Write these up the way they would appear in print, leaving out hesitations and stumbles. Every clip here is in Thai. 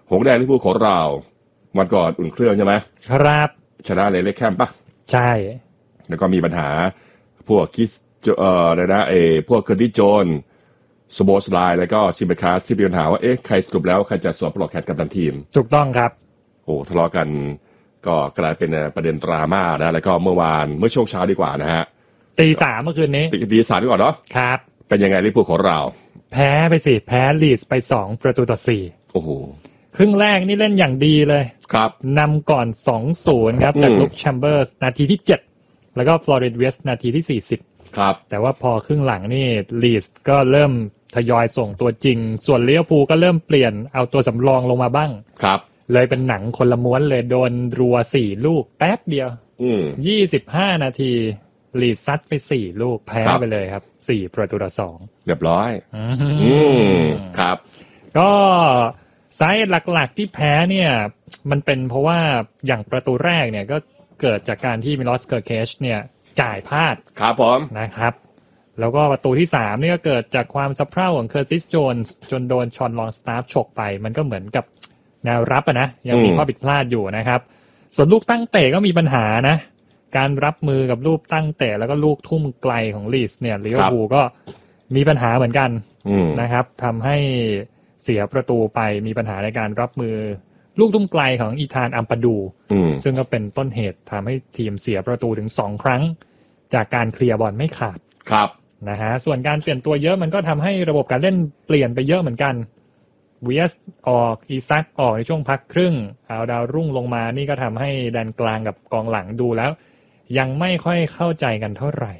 หงแดงลิเวอร์พูลของเราวันก่อนอุ่นเครื่องใช่ไหมครับชนะเลยเล็กแคมป์ปะใช่แล้วก็มีปัญหาพวกคิสอะไรนะพวกเคอร์ติโจนสโบสไลน์แล้วก็ซิมเบคัสที่มีปัญหาว่าใครสรุปแล้วใครจะสวมปลอกแขนกัปตันทีมถูกต้องครับโอ้ทะเลาะกันก็กลายเป็นประเด็นดราม่านะแล้วก็เมื่อช่วงเช้าดีกว่านะฮะตี 3เมื่อคืนนี้ตี 3ดีกว่าเนาะครับเป็นยังไงลิเวอร์พูลของเราแพ้ไปสิแพ้ลีดส์ไป2-4 โอ้โหครึ่งแรกนี่เล่นอย่างดีเลยครับนำก่อน 2-0 ครับจากลุคแชมเบอร์สนาทีที่7แล้วก็ฟลอริดเวสนาทีที่40 ครับแต่ว่าพอครึ่งหลังนี่ลีดส์ก็เริ่มทยอยส่งตัวจริงส่วนลิเวอร์พูลก็เริ่มเปลี่ยนเอาตัวสำรองลงมาบ้างครับเลยเป็นหนังคนละม้วนเลยโดนรัว4ลูกแป๊บเดียว25นาทีลีดซัดไป4ลูกแพ้ไปเลยครับ4-2 เรียบร้อยครับก็สาเหตุหลักๆที่แพ้เนี่ยมันเป็นเพราะว่าอย่างประตูแรกเนี่ยก็เกิดจากการที่มิลอสเกอร์เคชเนี่ยจ่ายพลาดครับผมนะครับแล้วก็ประตูที่3นี่ก็เกิดจากความสะเพร่าของเคอร์ติสโจนส์จนโดนชอนลองสตาร์ฟฉกไปมันก็เหมือนกับแนวรับนะยังมีข้อผิดพลาดอยู่นะครับส่วนลูกตั้งเตะก็มีปัญหานะการรับมือกับลูกตั้งเตะแล้วก็ลูกทุ่มไกลของลีดส์เนี่ยลิเวอร์พูลก็มีปัญหาเหมือนกันนะครับทำให้เสียประตูไปมีปัญหาในการรับมือลูกทุ่มไกลของอีธานอัมปาดูซึ่งก็เป็นต้นเหตุทำให้ทีมเสียประตูถึง2ครั้งจากการเคลียร์บอลไม่ขาดครับนะฮะส่วนการเปลี่ยนตัวเยอะมันก็ทำให้ระบบการเล่นเปลี่ยนไปเยอะเหมือนกันวีเอสออกอีซักออกในช่วงพักครึ่งเอาดาวรุ่งลงมานี่ก็ทำให้แดนกลางกับกองหลังดูแล้วยังไม่ค่อยเข้าใจกันเท่าไหร่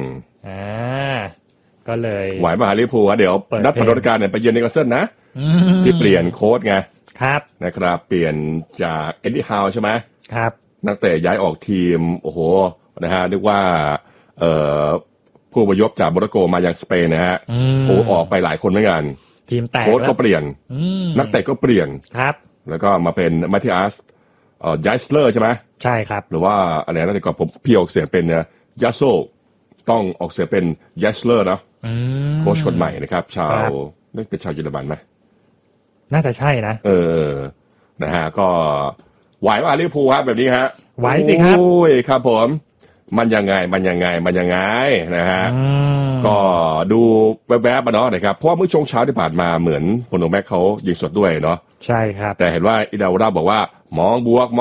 ก็เลยไหวมาหาลิเวอร์พูลเดี๋ยวนัดปฏิบัติการเนี่ยไปเยือนนิวคาสเซิลนะที่เปลี่ยนโค้ชไงครับนะครับเปลี่ยนจากเอ็ดดี้ฮาวใช่ไหมครับนักเตะย้ายออกทีมโอ้โหนะฮะนึกว่าผู้อพยพจากโมร็อกโกมายังสเปนนะฮะโอ้ออกไปหลายคนเหมือนกันทีมแตกโค้ชก็เปลี่ยนนักเตะก็เปลี่ยนครับแล้วก็มาเป็นมาธิอัสยัสเลอร์ใช่ไหมใช่ครับหรือว่าอะไรนะแต่ก่อนผมพี่ออกเสียงเป็นยัสโซต้องออกเสียงเป็นยัสเลอร์นะโค้ชคนใหม่นะครับชาวนี่เป็นชาวเยอรมันไหมน่าจะใช่นะนะฮะก็ไหวว่าลิเวอร์พูลครับแบบนี้ฮะไหวสิครับโอ้ยครับผมมันยังไงนะฮะก็ดูแวบๆมาเนาะนะครับเพราะว่าเมื่อช่วงเช้าที่ผ่านมาเหมือนโปโนแม็กเขายิงสดด้วยเนาะใช่ครับแต่เห็นว่าอิดาวราบอกว่ามองบวก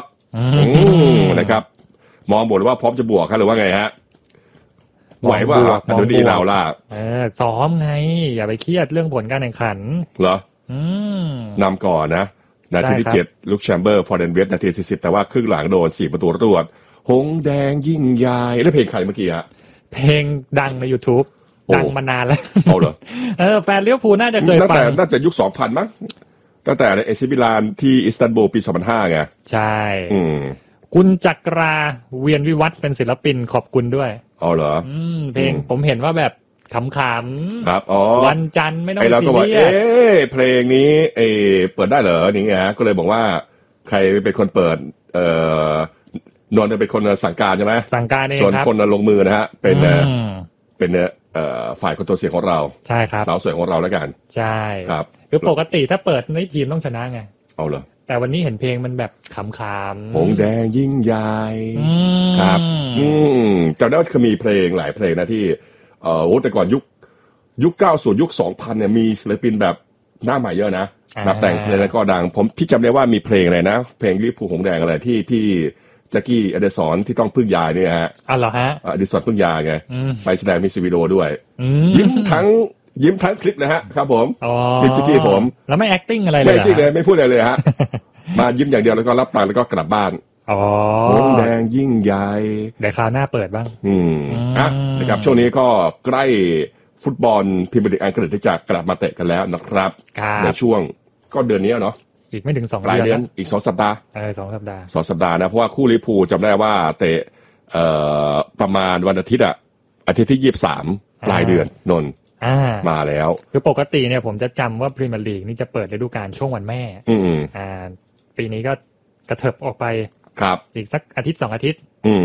นะครับมองบวกหรือว่าพร้อมจะบวกครับหรือว่าไงฮะไหวว่าดูดีเราล่ะซ้อมไงอย่าไปเครียดเรื่องผลการแข่งขันเหรอนำก่อนนะนาทีที่7ลุคแชมเบอร์ฟอร์เรนเวสนาทีที่10แต่ว่าครึ่งหลังโดน4ประตูรวดหงแดงยิ่งใหญ่แล้วเพลงใครเมื่อกี้ฮะเพลงดังใน YouTube ดังมานานแล้วเอาเหรอแฟนลิเวอร์พูลน่าจะเคยฟังน่าจะยุค 2000 มั้งตั้งแต่ในเอซิมิลานที่อิสตันบูลปี 2005 ไงใช่คุณจักราเวียนวิวัฒน์เป็นศิลปินขอบคุณด้วยเอาเหรอเพลงผมเห็นว่าแบบขำๆครับวันจันทร์ไม่ต้องซีเรียสเราก็บอกเพลงนี้เปิดได้เหรออย่างเงี้ยก็เลยบอกว่าใครเป็นคนเปิดนนท์เป็นคนสั่งการใช่ไหมสั่งการเองครับส่วนคนลงมือนะฮะเป็นฝ่ายคนตัวเสียงของเราใช่ครับสาวสวยของเราแล้วกันใช่ครับคือปกติถ้าเปิดในทีมต้องชนะไงเอาเหรอแต่วันนี้เห็นเพลงมันแบบขำๆหงแดงยิ่งใหญ่ครับจำได้ว่าเคยมีเพลงหลายเพลงนะที่แต่ก่อนยุค90ยุค 2000เนี่ยมีศิลปินแบบหน้าใหม่เยอะนะนับแต่งเพลงแล้วก็ดังพี่จำได้ว่ามีเพลงอะไรนะเพลงลิเวอร์พูลหงแดงอะไรที่พี่แจ็คกี้อเดสันที่ต้องพึ่งยาเนี่ยฮะเหรอฮะอเดสันพึ่งยาไงไปแสดงมิวสิกวิดีโอด้วยยิ้มทั้งคลิปนะฮะครับผมพี่แจ็คกี้ผมแล้วไม่ acting อะไรเลยไม่ acting เลยไม่พูดอะไรเลยฮะมายิ้มอย่างเดียวแล้วก็รับตังค์แล้วก็กลับบ้านหงแดงยิ่งใหญ่เดี๋ยวคราวหน้าเปิดบ้างนะครับช่วงนี้ก็ใกล้ฟุตบอลพรีเมียร์ลีกอังกฤษที่จะกลับมาเตะกันแล้วนะครับในช่วงก็เดือนนี้เนาะอีกไม่ถึง2 เดือนอีก2 สัปดาห์ 2 สัปดาห์ 2 สัปดาห์นะเพราะว่าคู่ลิเวอร์พูลจำได้ว่าเตะประมาณวันอาทิตย์ที่23ปลายเดือนนนมาแล้วคือปกติเนี่ยผมจะจำว่าพรีเมียร์ลีกนี่จะเปิดฤดูกาลช่วงวันแม่ปีนี้ก็กระเถิบออกไปครับอีกสักอาทิตย์2 อาทิตย์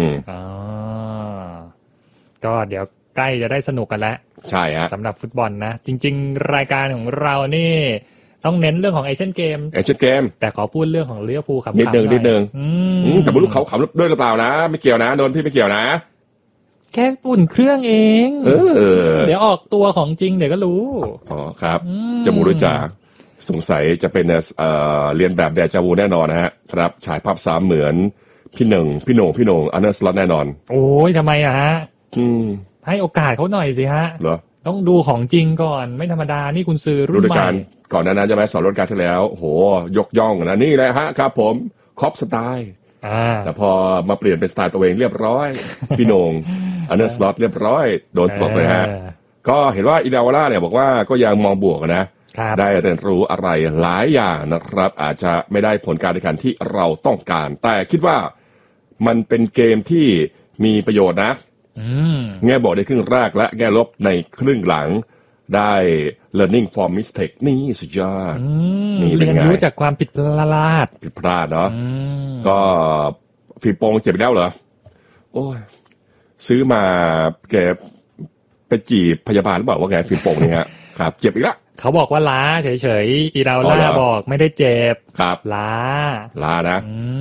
ก็เดี๋ยวใกล้จะได้สนุกกันแล้วใช่ฮะสำหรับฟุตบอลนะจริงๆรายการของเรานี่ต้องเน้นเรื่องของเอเชียนเกมแต่ขอพูดเรื่องของลิเวอร์พูลขำๆนิดนึงแต่ไม่รู้เขาขำด้วยหรือเปล่านะไม่เกี่ยวนะโดนพี่ไม่เกี่ยวนะแค่อุ่นเครื่องเองเดี๋ยวออกตัวของจริงเดี๋ยวก็รู้อ๋อครับจมูกรู้จักสงสัยจะเป็นเรียนแบบเดจาวูแน่นอนนะฮะครับฉายภาพซ้ำเหมือนพี่โหน่งอันเดอร์สล็อตแน่นอนโอ้ยทำไมอะฮะให้โอกาสเขาหน่อยสิฮะเหรอต้องดูของจริงก่อนไม่ธรรมดานี่คุณซื้อรุ่นใหม่ก่อนนั้นจะไปสอนรถการที่แล้วโหยกย่องนะนี่แหละฮะครับผมคอปสไตล์แต่พอมาเปลี่ยนเป็นสไตล์ตัวเองเรียบร้อยพี่โหน่งอันเดอร์สล็อตเรียบร้อยโดนปลดเลยฮะก็เห็นว่าอิดาวาร่าเนี่ยบอกว่าก็ยังมองบวกนะได้เรียนรู้อะไรหลายอย่างนะครับอาจจะไม่ได้ผลการแข่งขันที่เราต้องการแต่คิดว่ามันเป็นเกมที่มีประโยชน์นะแง่บวกในครึ่งแรกและแง่ลบในครึ่งหลังได้ learning from mistake นี่สุดยอดเรียนรู้จากความผิดพลาดเนาะก็ฝีโปงเจ็บไปแล้วเหรอโอ้ยซื้อมาแกไปจีบพยาบาลหรือเปล่าว่าไงฝีโปงนี่ฮะครับเจ็บอีกแล้วเขาบอกว่าล้าเฉยๆอีดาวล่าบอกไม่ได้เจ็บครับล้านะ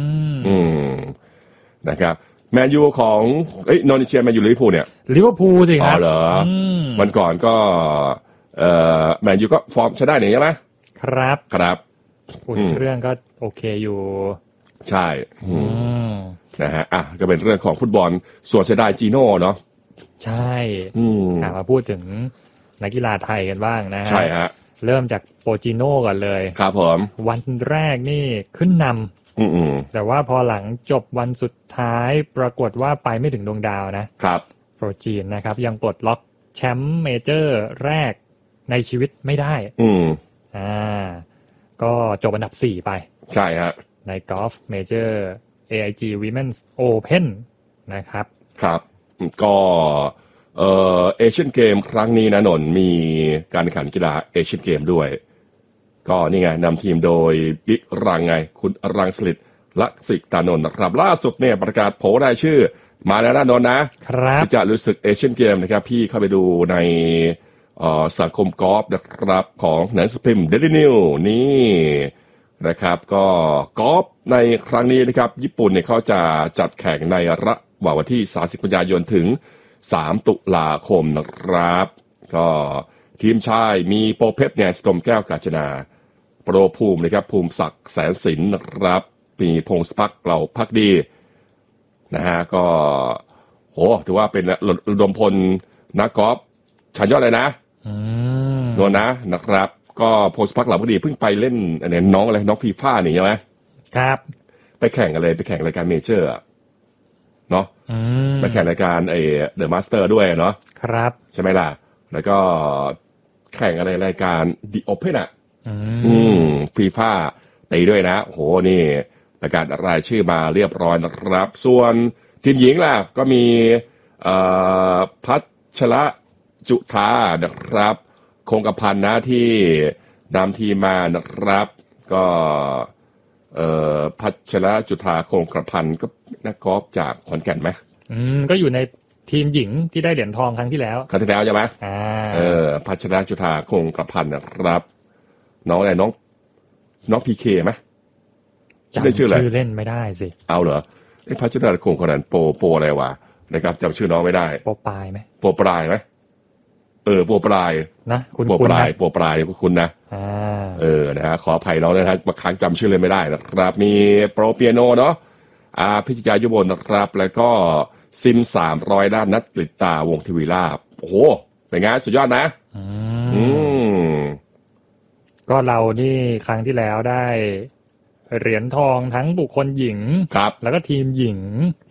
นะครับแมนยูของนนท์เชียร์แมนยูลิเวอร์พูลเนี่ยลิเวอร์พูลสิครับเหรอวันก่อนก็แมนยูก็ฟอร์มใช้ได้เนี่ยใช่ไหมครับอุ่นเครื่องก็โอเคอยู่ใช่นะฮะก็เป็นเรื่องของฟุตบอลส่วนเสียดายจีโน่เนาะใช่มาพูดถึงนักกีฬาไทยกันบ้างนะฮะใช่ฮะเริ่มจากโปจิโน่ก่อนเลยครับผมวันแรกนี่ขึ้นนำแต่ว่าพอหลังจบวันสุดท้ายปรากฏว่าไปไม่ถึงดวงดาวนะครับโปรจีนนะครับยังปลดล็อกแชมป์เมเจอร์แรกในชีวิตไม่ได้ก็จบอันดับ4ไปใช่ฮะในกอล์ฟเมเจอร์ AIG Women's Open นะครับครับก็เอเชียนเกมครั้งนี้นะนนท์มีการแข่งขันกีฬาเอเชียนเกมด้วยก็นี่ไงนำทีมโดยบิ๊กรังไงคุณรังสฤษดิ์ลักษิตานนท์นะครับล่าสุดเนี่ยประกาศโผล่รายชื่อมาแล้วนะนนท์นะครับที่จะรู้สึกเอเชียนเกมนะครับพี่เข้าไปดูในสังคมกอล์ฟนะครับของหนังสือพิมพ์เดลินิวนี่นะครับก็กอล์ฟในครั้งนี้นะครับญี่ปุ่นเนี่ยเขาจะจัดแข่งในระหว่างวันที่30กันยายนถึง3ตุลาคมนะครับก็ทีมชายมีโปรเพชรเนี่ยสตมแก้วกาญจนาโปรภูมินะครับภูมิศักดิ์แสนสินนะครับมีพงศพักเหล่าพักดีนะฮะก็โหถือว่าเป็นระดมพลนักกอล์ฟชั้นยอดเลยนะนวลนะครับก็พงศพักเหล่าพักดีเพิ่งไปเล่นน้องอะไรน้องฟีฟ่านี่ใช่ไหมครับไปแข่งอะไรไปแข่งรายการเมเจอร์เนาะไปแข่งรายการเดอะมาสเตอร์ด้วยเนาะครับใช่ไหมล่ะแล้วก็แข่งอะไรรายการดิโอเพนฟีฟ่าตีด้วยนะโหนี่ประกาศรายชื่อมาเรียบร้อยนะครับส่วนทีมหญิงล่ะก็มีพัชระจุธานะครับคงกระพันนะที่นำทีมมานะครับก็พัชระจุธาคงกระพันก็นักกอล์ฟจากขอนแก่นไหมก็อยู่ในทีมหญิงที่ได้เหรียญทองครั้งที่แล้วใช่ไหมพัชระจุธาคงกระพันนะครับน้องอะไรน้องพีเคไหมจำชื่อเล่นไม่ได้สิเอาเหรอพัชระคงกระพันโปอะไรวะนะครับจำชื่อน้องไม่ได้โปปลายไหมโปปลายไหมโปปลายนะคุณโปปลายคุณนะนะฮะขออภัยน้องนะครับบางครั้งจำชื่อเลยไม่ได้นะครับมีโปรเปียโนเนาะพิจิตรยุบลนะครับแล้วก็ซิม300ด้านนัดกฤษตาวงทวีลาภโอ้โหเป็นไงสุดยอดนะก็เรานี่ครั้งที่แล้วได้เหรียญทองทั้งบุคคลหญิงครับแล้วก็ทีมหญิง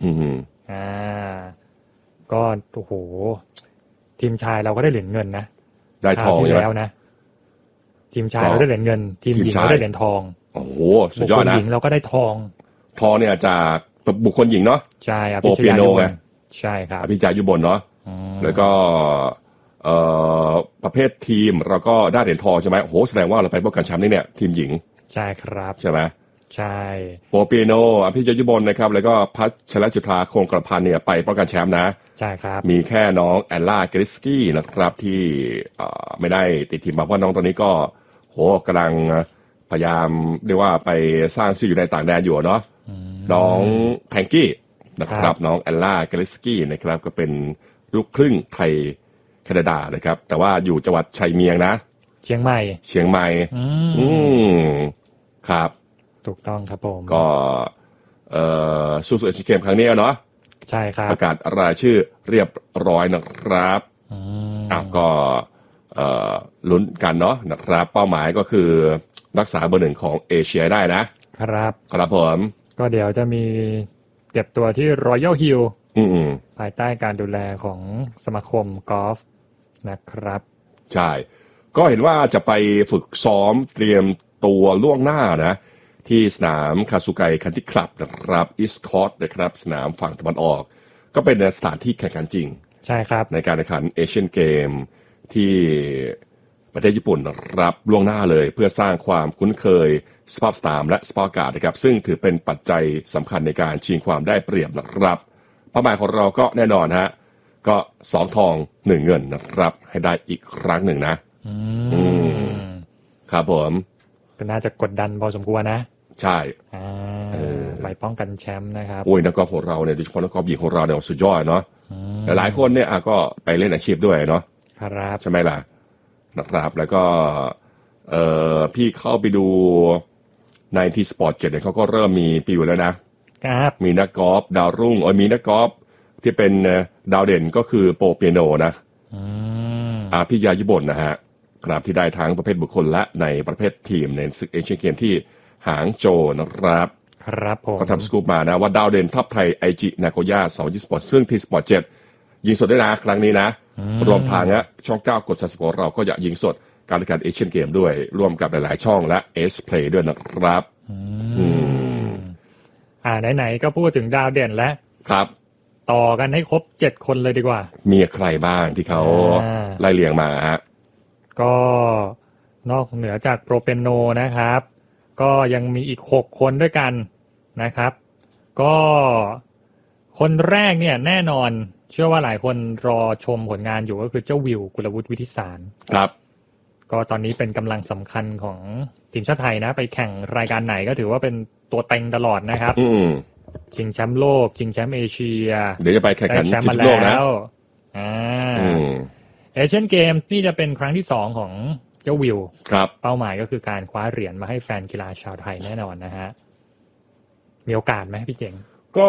ก็โอ้โหทีมชายเราก็ได้เหรียญเงินนะได้ทองที่แล้วนะทีมชายเราได้เหรียญเงินทีมหญิงเราได้เหรียญทองโอ้โหสุดยอดนะบุคคลหญิงเราก็ได้ทองเนี่ยจากบุคคลหญิงเนาะใช่โปรเปียโนไงใช่ครับพิจายุบลเนาะแล้วก็ประเภททีมเราก็ได้เหรียญทองใช่ไหมโอ้โหแสดงว่าเราไปป้องกันแชมป์นี่เนี่ยทีมหญิงใช่ครับใช่ไหมใช่โปรเปียโนพิจายุบลนะครับแล้วก็พัชรจุธาคงกระพันเนี่ยไปป้องกันแชมป์นะใช่ครับมีแค่น้องแอลล่าเกริสกี้นะครับที่ไม่ได้ติดทีมมาเพราะน้องตอนนี้ก็โหโหกำลังพยายามเรียกว่าไปสร้างชื่ออยู่ในต่างแดนอยู่เนาะน้องแพงกี้นะครับน้องแอลล่าเกลิสกี้นะครับก็เป็นลูกครึ่งไทยแคนาดานะครับแต่ว่าอยู่จังหวัดชัยเมียงนะเชียงใหม่ครับถูกต้องครับผมก็สู้เอเชียนเกมครั้งนี้เนาะใช่ครับประกาศรายชื่อเรียบร้อยนะครับก็ลุ้นกันเนาะนะครับเป้าหมายก็คือรักษาเบอร์หนึ่งของเอเชียได้นะครับผมก็เดี๋ยวจะมีเก็บตัวที่ Royal Hill ภายใต้การดูแลของสมาคมกอล์ฟนะครับใช่ก็เห็นว่าจะไปฝึกซ้อมเตรียมตัวล่วงหน้านะที่สนามคาซูไกคันติคลับนะครับอีสต์คอร์ตนะครับสนามฝั่งตะวันออกก็เป็นสถานที่แข่งขันจริงใช่ครับในการแข่งขันเอเชียนเกมที่ประเทศญี่ปุ่นรับล่วงหน้าเลยเพื่อสร้างความคุ้นเคยสภาพสนามและสภาพอากาศนะครับซึ่งถือเป็นปัจจัยสำคัญในการชิงความได้เปรียบนะครับเป้าหมายของเราก็แน่นอนฮะก็2 ทอง 1 เงินนะครับให้ได้อีกครั้งหนึ่งนะครับผมก็น่าจะกดดันพอสมควรนะใช่ไปป้องกันแชมป์นะครับโอ้ยนักกอล์ฟของเราเนี่ยโดยเฉพาะนักกอล์ฟหญิงของเราเนี่ยสุดยอดเนาะหลายคนเนี่ยก็ไปเล่นอาชีพด้วยเนาะครับใช่ไหมล่ะนะครับแล้วก็พี่เข้าไปดูในทีสปอร์ต7เนี่ยเขาก็เริ่มมีปีอยู่แล้วนะครับมีนักกอล์ฟดาวรุ่งมีนักกอล์ฟที่เป็นดาวเด่นก็คือโปเปียโนนะพิยาญี่ปุ่นนะฮะครับที่ได้ทั้งประเภทบุคคลและในประเภททีมในศึกเอเชียนเกมที่หางโจนะครับผมเขาทำสกู๊ปมานะว่าดาวเด่นทัพไทยไอจินาโกย่า2 สปอร์ตซึ่งทีสปอร์ต7ยิงสดได้นะครั้งนี้นะรวมทางช่อง9กดสปอร์ตเราก็จะยิงสดการแข่งขันเอเชียนเกมด้วยร่วมกับหลายๆช่องและเอสเพลย์ด้วยนะครับไหนๆก็พูดถึงดาวเด่นแล้วครับต่อกันให้ครบ7 คนเลยดีกว่ามีใครบ้างที่เขาไล่เรียงมาฮะก็นอกเหนือจากโปรเปนโนนะครับก็ยังมีอีก6 คนด้วยกันนะครับก็คนแรกเนี่ยแน่นอนเชื่อว่าหลายคนรอชมผลงานอยู่ก็คือเจ้าวิวกุลวุฒิวิทิสารครับก็ตอนนี้เป็นกำลังสำคัญของทีมชาติไทยนะไปแข่งรายการไหนก็ถือว่าเป็นตัวเต็งตลอดนะครับชิงแชมป์โลกชิงแชมป์เอเชียเดี๋ยวจะไปแข่งขันชิงแชมป์โลกนะเอเชียนเกมนี่จะเป็นครั้งที่2ของเจ้าวิวครับเป้าหมายก็คือการคว้าเหรียญมาให้แฟนกีฬาชาวไทยแน่นอนนะฮะมีโอกาสไหมพี่เจ๋งก็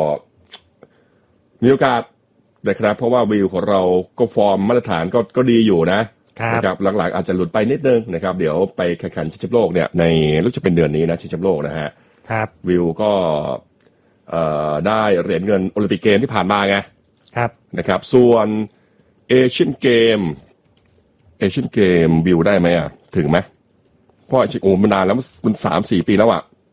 มีโอกาสนะครับเพราะว่าวิวของเราก็ฟอร์มมาตรฐานก็ดีอยู่นะครับหลังๆอาจจะหลุดไปนิดนึงนะครับเดี๋ยวไปแข่งขันชิงแชมป์โลกเนี่ยในรู้จะเป็นเดือนนี้นะชิงแชมป์โลกนะฮะครับวิวก็ได้เหรียญเงินโอลิมปิกเกมที่ผ่านมาไงครับนะครับส่วนเอเชียนเกมวิวได้ไหมถึงไหมเพราะมันนานแล้วมัน 3-4 ปีแล้ว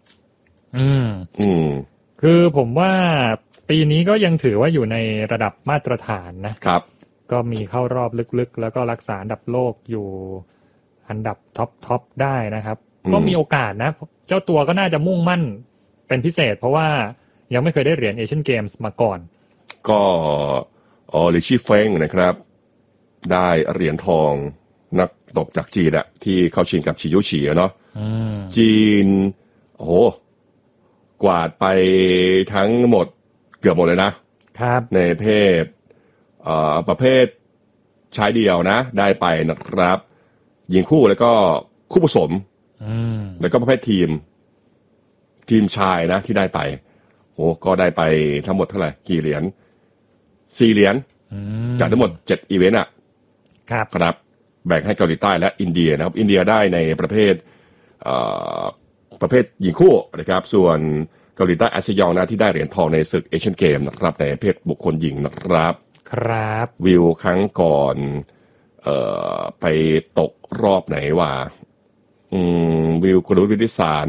คือผมว่าปีนี้ก็ยังถือว่าอยู่ในระดับมาตรฐานนะครับก็มีเข้ารอบลึกๆแล้วก็รักษาอันดับโลกอยู่อันดับท็อปได้นะครับก็มีโอกาสนะเจ้าตัวก็น่าจะมุ่งมั่นเป็นพิเศษเพราะว่ายังไม่เคยได้เหรียญเอเชียนเกมส์มาก่อนก็ลิชี่เฟงนะครับได้เหรียญทองนักตบจากจีนที่เข้าชิงกับชิยุชิเนาะจีนโอ้โหกวาดไปทั้งหมดเกือบหมดเลยนะครับในประเภทชายเดี่ยวนะได้ไปนะครับหญิงคู่แล้วก็คู่ผสมแล้วก็ประเภททีมชายนะที่ได้ไปโอ้ก็ได้ไปทั้งหมดเท่าไหร่กี่เหรียญ4 เหรียญจากทั้งหมด7 อีเวนต์ครับแบ่งให้เกาหลีใต้และอินเดียนะครับอินเดียได้ในประเภทหญิงคู่นะครับส่วนเกาหลีใต้อาเซยองนะที่ได้เหรียญทองในศึกเอเชียนเกมนะครับในประเภทบุคคลหญิงนะครับวิวครั้งก่อนไปตกรอบไหนวะวิวกุลวุฒิวิทิสาร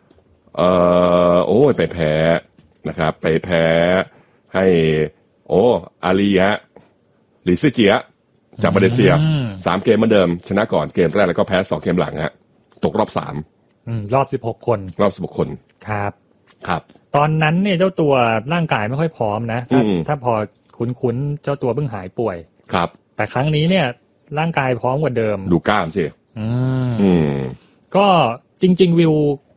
ไปแพ้นะครับไปแพ้ให้อาลีลิซเจียจากมาเลเซีย3 เกมเหมือนเดิมชนะก่อนเกมแรกแล้วก็แพ้2 เกมหลังตกรอบ3 รอบ16 คนรอบ16 คนครับตอนนั้นเนี่ยเจ้าตัวร่างกายไม่ค่อยพร้อมนะถ้าพอคุ้นเจ้าตัวเพิ่งหายป่วยครับแต่ครั้งนี้เนี่ยร่างกายพร้อมกว่าเดิมดูกล้ามสิก็จริงๆวิว